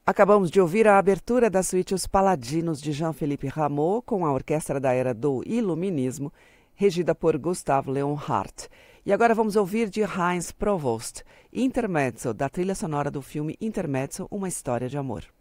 Acabamos de ouvir a abertura da suíte Os Paladinos de Jean-Philippe Rameau com a orquestra da era do Iluminismo, regida por Gustav Leonhardt. E agora vamos ouvir de Heinz Provost, Intermezzo, da trilha sonora do filme Intermezzo, Uma História de Amor.